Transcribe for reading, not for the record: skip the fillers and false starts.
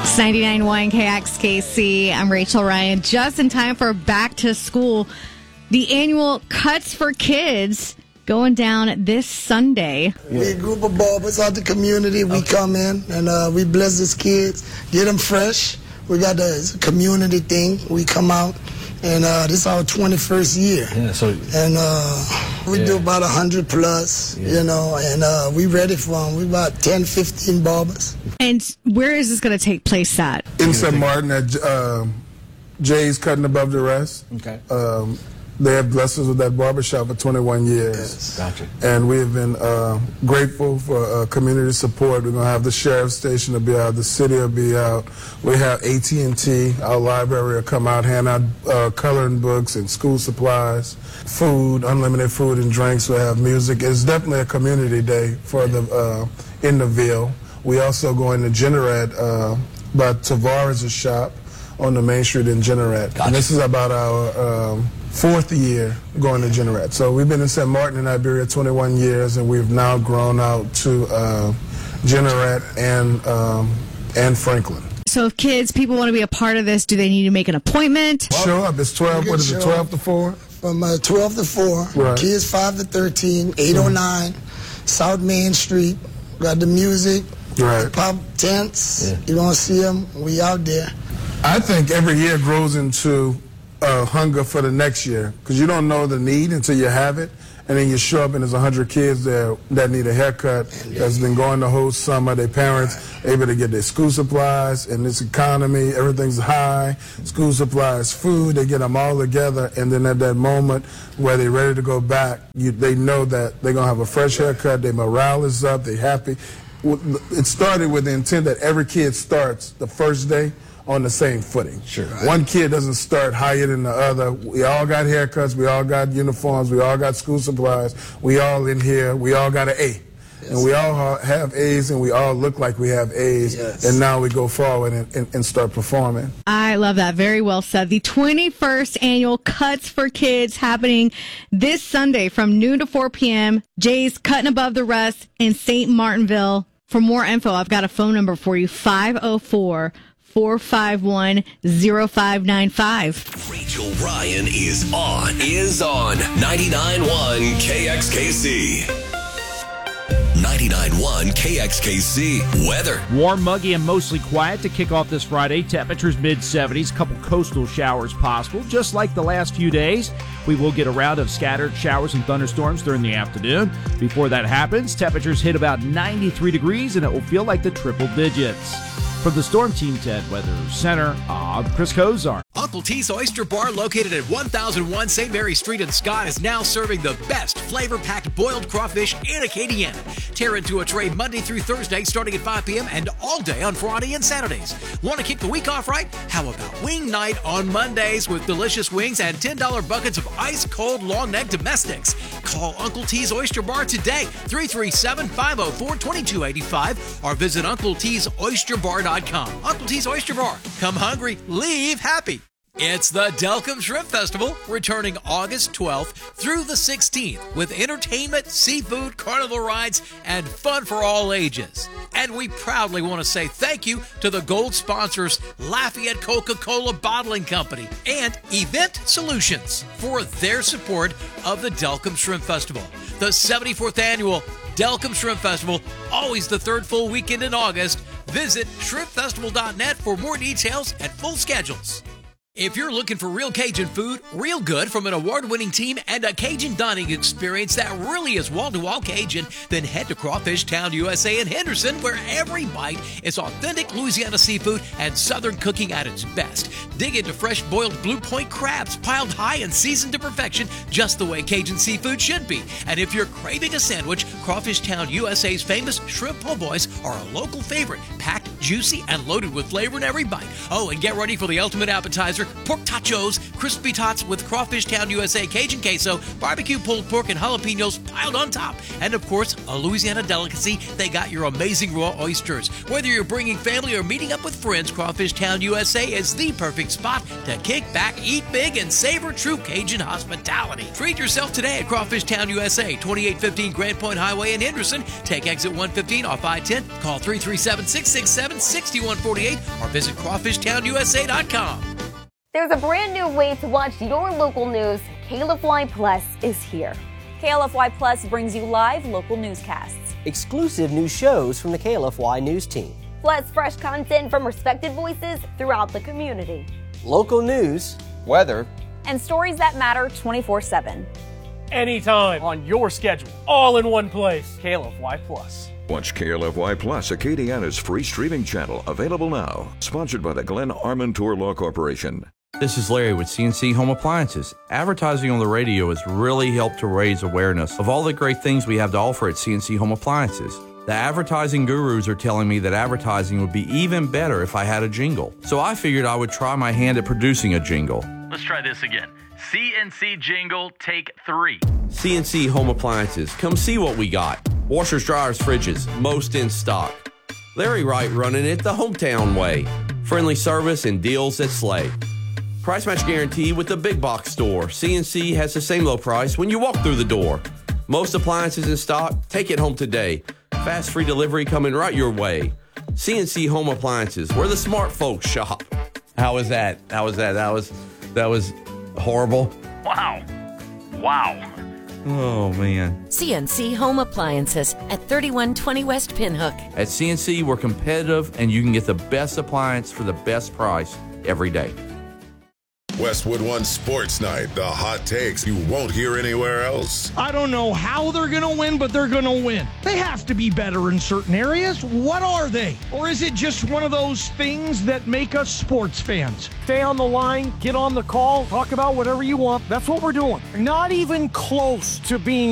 It's 99.1 KXKC. I'm Rachel Ryan. Just in time for back to school. The annual Cuts for Kids going down this Sunday. We're a group of barbers out the community. We come in and we bless these kids, get them fresh. We got it's a community thing. We come out, and this is our 21st year. Yeah, we do about 100 plus, and we ready for them. We about 10, 15 barbers. And where is this going to take place at? In St. Martin at Jay's Cutting Above the Rest. Okay. They have blessed us with that barbershop for 21 years. Yes. Gotcha. And we have been grateful for community support. We're going to have the sheriff's station to be out. The city will be out. We have AT&T, our library will come out, hand out coloring books and school supplies, food, unlimited food and drinks. We'll have music. It's definitely a community day for in the Ville. We also go into Jeanerette by Tavares' shop on the main street in Jeanerette. Gotcha. And this is about our fourth year going to Jeanerette. So we've been in St. Martin in Iberia 21 years, and we've now grown out to Jeanerette and Franklin. So if people want to be a part of this, do they need to make an appointment? Show up. It's 12. What is it? 12 to 4. From 12 to 4. Right. Kids 5 to 13. 809 South Main Street. Got the music. Right. Pop tents. Yeah. You don't see them. We out there. I think every year grows into hunger for the next year, because you don't know the need until you have it, and then you show up and there's 100 kids there that need a haircut that's been going the whole summer. Their parents able to get their school supplies. In this economy, everything's high. School supplies, food, they get them all together, and then at that moment where they're ready to go back, they know that they're going to have a fresh haircut, their morale is up, they're happy. It started with the intent that every kid starts the first day on the same footing. Sure. Right. One kid doesn't start higher than the other. We all got haircuts. We all got uniforms. We all got school supplies. We all in here. We all got an A. Yes. And we all have A's, and we all look like we have A's. Yes. And now we go forward and start performing. I love that. Very well said. The 21st annual Cuts for Kids happening this Sunday from noon to 4 p.m. Jay's Cutting Above the Rest in St. Martinville. For more info, I've got a phone number for you, 504-451-0595. Rachel Ryan is on 99.1 KXKC. 99.1 KXKC weather. Warm, muggy, and mostly quiet to kick off this Friday. Temperatures mid-70s, couple coastal showers possible. Just like the last few days, we will get a round of scattered showers and thunderstorms during the afternoon. Before that happens, temperatures hit about 93 degrees, and it will feel like the triple digits. From the Storm Team's at Weather Center, I'm Chris Kozar. Uncle T's Oyster Bar, located at 1001 St. Mary Street in Scott, is now serving the best flavor-packed boiled crawfish in Acadiana. Tear into a tray Monday through Thursday starting at 5 p.m. and all day on Friday and Saturdays. Want to kick the week off right? How about wing night on Mondays with delicious wings and $10 buckets of ice-cold long-neck domestics? Call Uncle T's Oyster Bar today, 337-504-2285, or visit UncleT'sOysterBar.com. Uncle T's Oyster Bar. Come hungry, leave happy. It's the Delcambre Shrimp Festival, returning August 12th through the 16th with entertainment, seafood, carnival rides, and fun for all ages. And we proudly want to say thank you to the gold sponsors Lafayette Coca-Cola Bottling Company and Event Solutions for their support of the Delcambre Shrimp Festival. The 74th annual Delcambre Shrimp Festival, always the third full weekend in August. Visit shrimpfestival.net for more details and full schedules. If you're looking for real Cajun food, real good from an award-winning team, and a Cajun dining experience that really is wall-to-wall Cajun, then head to Crawfish Town USA in Henderson, where every bite is authentic Louisiana seafood and Southern cooking at its best. Dig into fresh boiled Blue Point crabs, piled high and seasoned to perfection, just the way Cajun seafood should be. And if you're craving a sandwich, Crawfish Town USA's famous shrimp po' boys are a local favorite, packed, juicy, and loaded with flavor in every bite. Oh, and get ready for the ultimate appetizer, feature pork tachos, crispy tots with Crawfish Town USA Cajun queso, barbecue pulled pork and jalapenos piled on top. And of course, a Louisiana delicacy, they got your amazing raw oysters. Whether you're bringing family or meeting up with friends, Crawfish Town USA is the perfect spot to kick back, eat big, and savor true Cajun hospitality. Treat yourself today at Crawfish Town USA, 2815 Grand Point Highway in Henderson. Take exit 115 off I-10. Call 337-667-6148 or visit crawfishtownusa.com. There's a brand new way to watch your local news. KLFY Plus is here. KLFY Plus brings you live local newscasts, exclusive new shows from the KLFY news team, plus fresh content from respected voices throughout the community, local news, weather, and stories that matter 24/7. Anytime, on your schedule, all in one place. KLFY Plus. Watch KLFY Plus, Acadiana's free streaming channel, available now. Sponsored by the Glenn Armentour Law Corporation. This is Larry with CNC Home Appliances. Advertising on the radio has really helped to raise awareness of all the great things we have to offer at CNC Home Appliances. The advertising gurus are telling me that advertising would be even better if I had a jingle. So I figured I would try my hand at producing a jingle. Let's try this again. CNC Jingle, take 3. CNC Home Appliances. Come see what we got. Washers, dryers, fridges, most in stock. Larry Wright running it the hometown way. Friendly service and deals that slay. Price match guarantee with the big box store. CNC has the same low price when you walk through the door. Most appliances in stock. Take it home today. Fast free delivery coming right your way. CNC Home Appliances, where the smart folks shop. How was that? That was horrible. Wow. Oh, man. CNC Home Appliances at 3120 West Pinhook. At CNC, we're competitive, and you can get the best appliance for the best price every day. Westwood One Sports Night, the hot takes you won't hear anywhere else. I don't know how they're going to win, but they're going to win. They have to be better in certain areas. What are they? Or is it just one of those things that make us sports fans? Stay on the line, get on the call, talk about whatever you want. That's what we're doing. Not even close to being